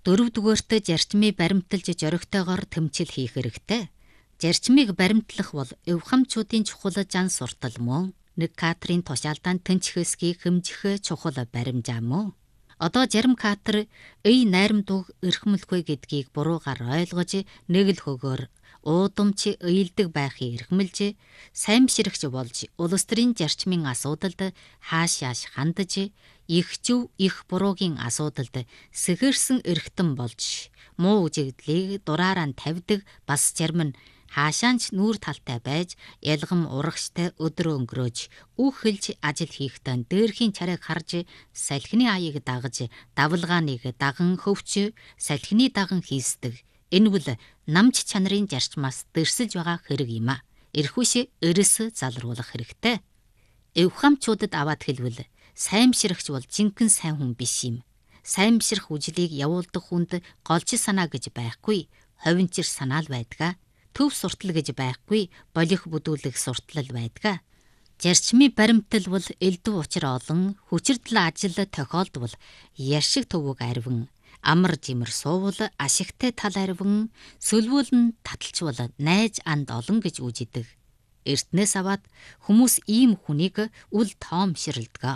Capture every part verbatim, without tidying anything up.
Дөрөвдүгээрт зарчмыг баримталж зоригтойгоор тэмцэл хийх хэрэгтэй. Зарчмыг баримтлах бол эвхамчуудын чухал зан суртал мөн нэг кадрын тушаалдаанд тэнцэхсгийг хэмжих чухал баримжаа мөн. Одоо зарим кадр эй найрамдууг эрхмэлгүй гэдгийг буруугаар ойлгож нэг л хөгөөр уудамч ыйлдэг байхыг эрхмэлж саймширагч болж улс төрийн зарчмын асуудалд хааш яаш хандаж их зөв их буруугийн асуудалд сэхэрсэн эрхтэн болж муу үжигдлийг дураараа тавьдаг бас зарим нь хаашаанч нүүр талтай байж ялгам урагштай өдрөө өнгөрөөж үг хэлж ажил хийхдээ дээрхийн чарайг харж салхины аяыг дагаж давлгааныг даган хөвч салхины даган хийсдэг. Энэ бол намч чанарын зарчмаас дэрсэж байгаа хэрэг юм а. Эрхүш эрс залруулах хэрэгтэй. Эвхамчуудад аваад хэлвэл саймширагч бол жинхэнэ сайн хүн биш юм. Саймширах үжлийг явуулдаг хүнд голч санаа гэж байхгүй, ховинчир санаа л байдаг. Төв суртал гэж байхгүй, болих бүдүүлэх суртал байдаг. Зарчмын баримтал бол элдв учир олон, хүчирдэл ажил тохиолдвол яшиг төвөг арвин, амар жимэр суувал ашигтай тал арвин, сөлвөл нь таталчвал найз анд олон гэж үжидэг. Эртнээс аваад хүмүүс ийм хүнийг үл тоомширладаг.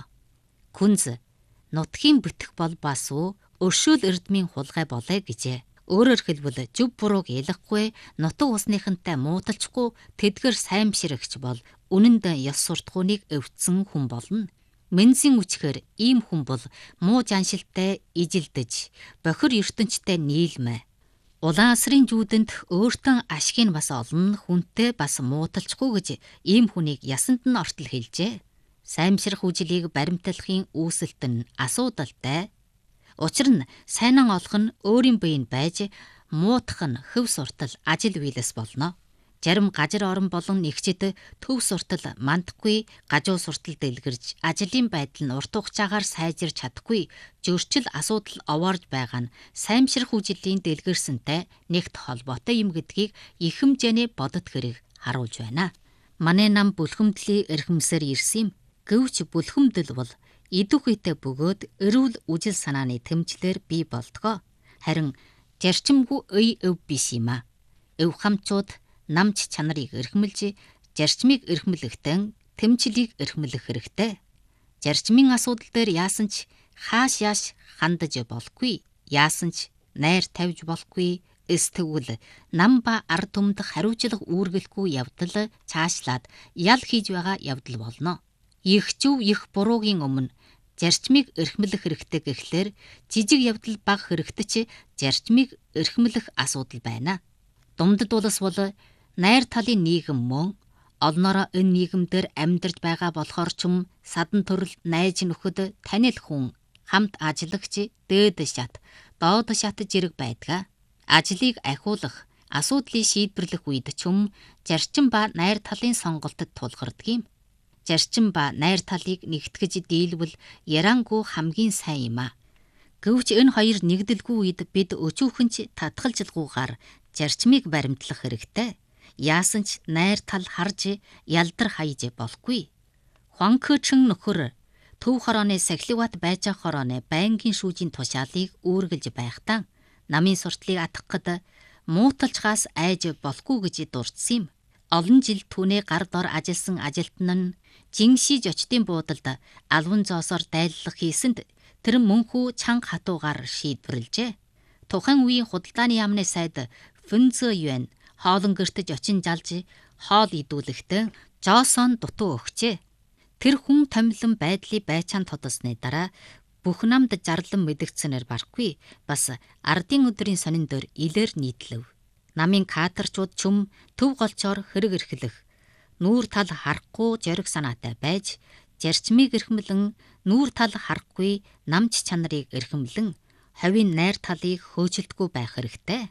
Күнз нутгийн бүтэх бол бас уу өршөөл эрдмийн хулгай болоо гэжээ. Өөрөөр хэлбэл зөв бурууг ялахгүй, нутаг усныхантай муудалчгүй тэдгэр саймширагч бол үнэнд ёс суртахууныг өвдсөн хүн болно. Мензийн үчгээр ийм хүн бол муу жаншилтай ижилдэж, бохир ертөнцтэй нийлмэ. Улаан асрын жүүдэнд өөртөө ашиг нь бас олон, хүнтэй бас муудалчгүй гэж ийм хүнийг ясанд нь ортол хэлжээ. Саймширах үжлийг баримтлахын үүсэлт нь асуудалтай. Учир нь сайнан олох нь өөрийн биеинд байж муудах нь хөв суртал ажил биелэс болно. Зарим гажир орон болон нэгчид төв суртал мандахгүй, гажуу суртал дэлгэрж ажлын байдал нь урт хугацаагаар сайжирч чадахгүй, зөрчил асуудал овоорж байгаа нь саймширах үжлийн дэлгэрсэнтэй нэгт холбоотой юм гэдгийг их хэмжээний бодот хэрэг харуулж байна. Манай нам бүлхэмдлийн эрхэмсээр ирсэн юм. Гэвч бүлхэмдэл бол идэх үедээ бөгөөд эрүүл үжил санааны тэмцлэр бий болдгоо. Харин зарчимгүй эй өв биш юм а. Эвхамчууд намч чанарыг эрхмэлж, зарчмыг эрхмэлэхдээ тэмцлийг эрхмэлэх хэрэгтэй. Зарчмын асуудал дээр яасан ч хааш яаш хандаж болохгүй, яасан ч найр тавьж болохгүй, эстэгвэл нам ба ард түмэнд хариуцлага үүргэлгүй явдал цаашлаад ял хийж байгаа явдал болно. Их зөв их буруугийн өмнө зарчмыг эрхмэлэх хэрэгтэй гэхлээр жижиг явдал бага хэрэгтэй ч зарчмыг эрхмэлэх асуудал байна. Думдад улс бол найр талын нийгэм мөн олноороо энэ нийгэмдэр амьдарч байгаа болохоор ч юм садан төрөл найз нөхөд танил хүн хамт ажиллагч дээд шат доод шат зэрэг байдаг. Ажлыг ахиулах асуудлыг шийдвэрлэх үед ч юм зарчим ба найр талын сонголтод тулгардаг юм. Зарчим ба найр талыг нэгтгэж дийлвэл ярангүй хамгийн сайн юм а. Гэвч энэ хоёр нэгдэлгүй үед бид өчүүхэнч татгалзалгүйгээр зарчмыг баримтлах хэрэгтэй. Яасан ч найр тал харж ялдар хайж болохгүй. Хуанкчин нөхөр төв хорооны сахливат байж хорооны байнгын шүүжийн тушаалыг үүргэлж байхдаа намын суртлыг атгахад мууталчгаас айж болохгүй гэж дурдсан юм. Олон жил түүний гар дор ажилласан ажилтан нь жиншиж очдын буудалд алван зоосоор дайллах хийсэнд тэр мөнхүү чанга хатуугаар шийдвэрлэжээ. Тухайн үеийн худалдааны яамны сайд Фэнзэ Юэн хоолн гэртэж очин жалж хоол идүүлэхдээ Жосон дутуу өгчээ. Тэр хүн томилон байдлыг байцаан тодосны дараа бүх намд зарлан мэдгдсэнээр барахгүй бас ардын өдрийн сонин дээр илэр нийтлэв. Намын кадрчууд ч юм төв голчоор хэрэг эрхлэх, нүүр тал харахгүй зориг санаатай байж, зарчмыг эрхмэлэн, нүүр тал харахгүй намч чанарыг эрхмэлэн, ховийн найр талыг хөөжилдгүй байх хэрэгтэй.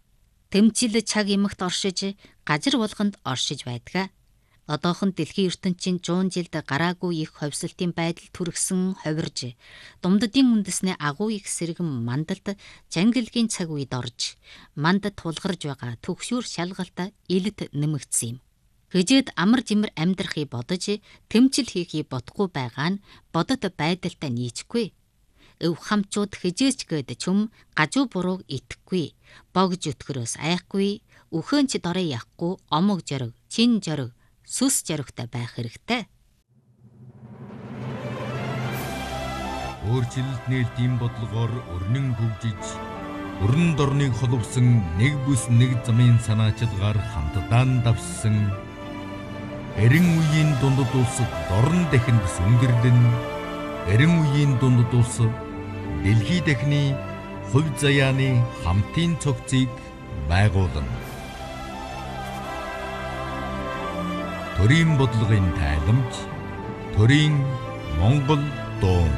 Тэмцэл цаг эмэгт оршиж, гажир болгонд оршиж байдаг. Одоохон дэлхийн ертөнцийн жуун жилд гараагүй их ховсолтын байдал түргсэн ховирж, думддын үндэсний агуу их сэргэн мандалд жангилгийн цаг үед орж, мандад тулгарж байгаа төгшүүр шалгалт илэт нэмэгдсэн юм. Гэжээд амар жимэр амьдрахыг бодож, тэмцэл хийхийг бодохгүй байгаа нь бодод байдалтай нийцэхгүй. өв хамчууд хижээч гээд чүм гажуу бурууг итгэхгүй, богж өтгөрөөс айхгүй, өхөөнч дорой яахгүй, омог жориг, чин жориг, сүс жоригтай байх хэрэгтэй. Өөрчлөлт нээлтийн бодлогоор өрнөн хөгжиж, өрн дорныг холбосон нэг бүс нэг замын санаачилгаар хамтдаа давссан эрен үеийн дундад улс дорн дахинд сүндэрлэн, эрен үеийн дундад улс дэлхий дахины хувь заяаны хамтын цогцыг байгуулна. Төрийн бодлогын тайламж, төрийн Монгол дуу.